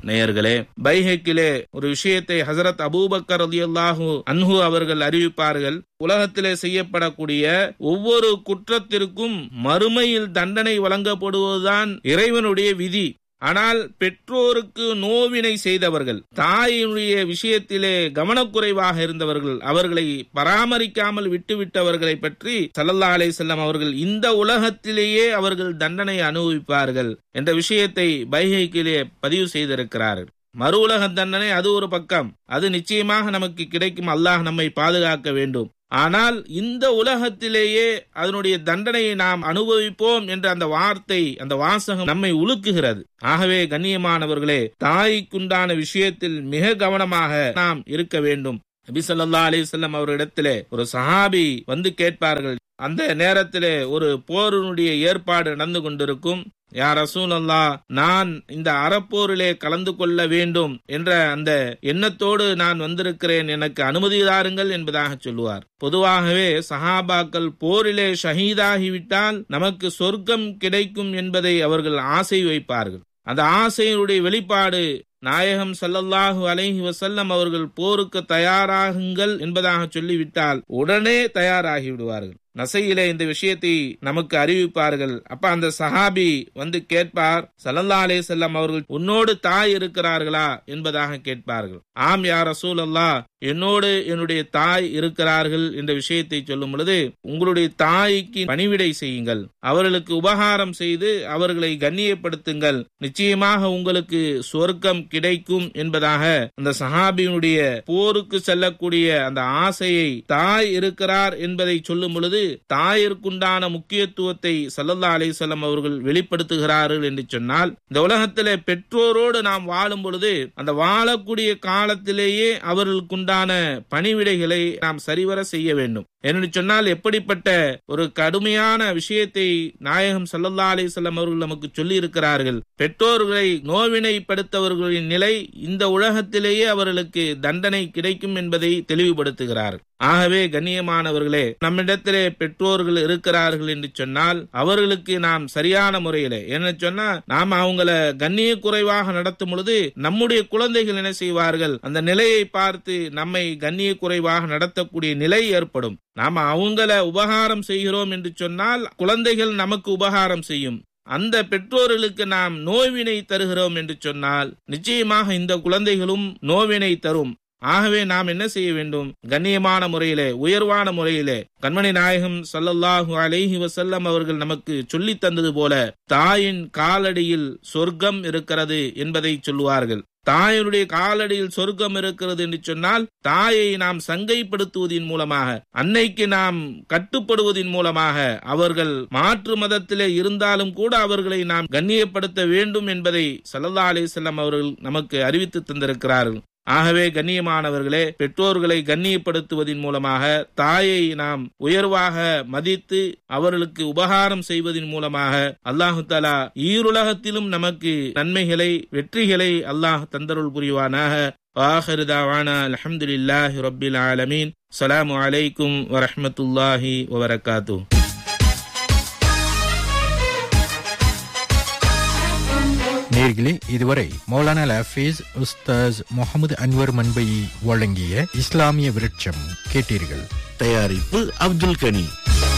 நேயர்களே, பைஹக்கிலே ஒரு விஷயத்தை ஹஸரத் அபூபக்கர் ரலியல்லாஹு அன்ஹு அவர்கள் அறிவிப்பார்கள். உலகத்திலே செய்யப்படக்கூடிய ஒவ்வொரு குற்றத்திற்கும் மறுமையில் தண்டனை வழங்கப்படுவதுதான் இறைவனுடைய விதி. ஆனால் பெற்றோருக்கு நோவினை செய்தவர்கள், தாயினுடைய விஷயத்திலே கவனக்குறைவாக இருந்தவர்கள், அவர்களை பராமரிக்காமல் விட்டுவிட்டவர்களை பற்றி ஸல்லல்லாஹு அலைஹி வஸல்லம் அவர்கள் இந்த உலகத்திலேயே அவர்கள் தண்டனை அனுபவிப்பார்கள் என்ற விஷயத்தை பைஹக்கிலே பதிவு செய்திருக்கிறார்கள். மறு உலக தண்டனை அது ஒரு பக்கம், அது நிச்சயமாக நமக்கு கிடைக்கும். அல்லாஹ் நம்மை பாதுகாக்க வேண்டும். ஆனால் இந்த உலகத்திலேயே அதனுடைய தண்டனையை நாம் அனுபவிப்போம் என்ற அந்த வார்த்தை, அந்த வாசகம் நம்மை உலுக்குகிறது. ஆகவே கண்ணியமானவர்களே, தாய்க்குண்டான விஷயத்தில் மிக கவனமாக நாம் இருக்க வேண்டும். நபி ஸல்லல்லாஹு அலைஹி வஸல்லம் அவரிடத்திலே ஒரு சஹாபி வந்து கேட்பார்கள். அந்த நேரத்திலே ஒரு போரினுடைய ஏற்பாடு நடந்து கொண்டிருக்கும். யா ரசூலல்லாஹ், நான் இந்த அறப்போரிலே கலந்து கொள்ள வேண்டும் என்ற அந்த எண்ணத்தோடு நான் வந்திருக்கிறேன், எனக்கு அனுமதி தாருங்கள் என்பதாக சொல்லுவார். பொதுவாகவே சஹாபாக்கள் போரிலே ஷஹீதாகிவிட்டால் நமக்கு சொர்க்கம் கிடைக்கும் என்பதை அவர்கள் ஆசை வைப்பார்கள். அந்த ஆசையினுடைய வெளிப்பாடு நாயகம் ஸல்லல்லாஹு அலைஹி வஸல்லம் அவர்கள் போருக்கு தயாராகுங்கள் என்பதாக சொல்லிவிட்டால் உடனே தயாராகி விடுவார்கள். நசையிலே இந்த விஷயத்தை நமக்கு அறிவிப்பார்கள். அப்ப அந்த சஹாபி வந்து கேட்பார், ஸல்லல்லாஹு அலைஹி வஸல்லம் அவர்கள் உன்னோடு தாய் இருக்கிறார்களா என்பதாக கேட்பார்கள். ஆம் யா ரசூலல்லாஹ், என்னோடு என்னுடைய தாய் இருக்கிறார்கள் என்ற விஷயத்தை சொல்லும் பொழுது, உங்களுடைய தாய்க்கு பணிவிடை செய்யுங்கள், அவர்களுக்கு உபகாரம் செய்து அவர்களை கண்ணியப்படுத்துங்கள், நிச்சயமாக உங்களுக்கு சொர்க்கம் கிடைக்கும் என்பதாக அந்த சஹாபியினுடைய போருக்கு செல்லக்கூடிய அந்த ஆசையை, தாய் இருக்கிறார் என்பதை சொல்லும் பொழுது தாயிற்குண்டான முக்கியத்துவத்தை ஸல்லல்லாஹு அலைஹி வஸல்லம் அவர்கள் வெளிப்படுத்துகிறார்கள் என்று சொன்னால், இந்த உலகத்திலே பெற்றோரோடு நாம் வாழும் பொழுது அந்த வாழக்கூடிய காலத்திலேயே அவர்களுக்குண்டான பணிவிடைகளை நாம் சரிவர செய்ய வேண்டும். என்று சொன்னால், எப்படிப்பட்ட ஒரு கடுமையான விஷயத்தை நாயகம் ஸல்லல்லாஹு அலைஹி வஸல்லம் அவர்கள் நமக்கு சொல்லி இருக்கிறார்கள். பெற்றோர்களை நோவினைப்படுத்தவர்களின் நிலை இந்த உலகத்திலேயே அவர்களுக்கு தண்டனை கிடைக்கும் என்பதை தெளிவுபடுத்துகிறார். ஆகவே கண்ணியமானவர்களே, நம்மிடத்திலே பெற்றோர்கள் இருக்கிறார்கள் என்று சொன்னால் அவர்களுக்கு நாம் சரியான முறையிலே, என்ன சொன்னா, நாம் அவங்கள கண்ணிய குறைவாக நடத்தும் பொழுது நம்முடைய குழந்தைகள் என்ன செய்வார்கள், அந்த நிலையை பார்த்து நம்மை கண்ணிய குறைவாக நடத்தக்கூடிய நிலை ஏற்படும். நாம் அவங்கள உபகாரம் செய்கிறோம் என்று சொன்னால் குழந்தைகள் நமக்கு உபகாரம் செய்யும். அந்த பெற்றோர்களுக்கு நாம் நோவினை தருகிறோம் என்று சொன்னால் நிச்சயமாக இந்த குழந்தைகளும் நோவினை தரும். ஆகவே நாம் என்ன செய்ய வேண்டும், கண்ணியமான முறையிலே, உயர்வான முறையிலே, கண்மணி நாயகம் ஸல்லல்லாஹு அலைஹி வஸல்லம் அவர்கள் நமக்கு சொல்லி தந்தது போல தாயின் காலடியில் சொர்க்கம் இருக்கிறது என்பதை சொல்லுவார்கள். தாயினுடைய காலடியில் சொர்க்கம் இருக்கிறது என்று சொன்னால், தாயை நாம் சங்கைப்படுத்துவதன் மூலமாக, அன்னைக்கு நாம் கட்டுப்படுவதன் மூலமாக, அவர்கள் மாற்று மதத்திலே இருந்தாலும் கூட அவர்களை நாம் கண்ணியப்படுத்த வேண்டும் என்பதை ஸல்லல்லாஹு அலைஹி வஸல்லம் அவர்கள் நமக்கு அறிவித்து தந்திருக்கிறார்கள். ஆகவே கண்ணியமானவர்களே, பெற்றோர்களை கண்ணியப்படுத்துவதன் மூலமாக, தாயை நாம் உயர்வாக மதித்து அவர்களுக்கு உபகாரம் செய்வதன் மூலமாக அல்லாஹு தஆலா ஈருலகத்திலும் நமக்கு நன்மைகளை, வெற்றிகளை அல்லாஹ் தந்தருள் புரிவானாக. ஆகிரு தஅவானா அல்ஹம்துலில்லாஹி ரப்பில் ஆலமீன். ஸலாமு அலைக்கும் வரஹ்மத்துல்லாஹி வபரகாத்துஹு. நேயர்களே, இதுவரை மௌலானா ஹஃபீஸ் உஸ்தாஸ் முஹம்மது அன்வர் மன்பயி வழங்கிய இஸ்லாமிய விருட்சம் கேட்டீர்கள். தயாரிப்பு அப்துல் கனி.